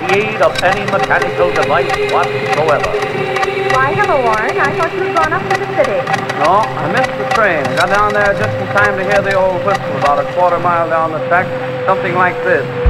the aid of any mechanical device whatsoever. Why, hello, Warren. I thought you had gone up to the city. No, I missed the train. I got down there just in time to hear the old whistle about a quarter mile down the track, something like this.